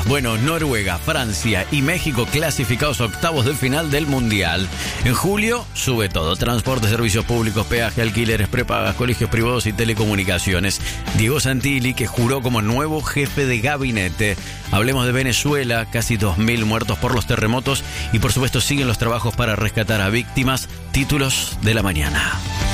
Bueno, Noruega, Francia y México clasificados a octavos de final del Mundial. En julio sube todo: transporte, servicios públicos, peaje, alquileres, prepagas, colegios privados y telecomunicaciones. Diego Santilli, que juró como nuevo jefe de gabinete. Hablemos de Venezuela, casi 2.000 muertos por los terremotos y por supuesto siguen los trabajos para rescatar a víctimas. Títulos de la mañana.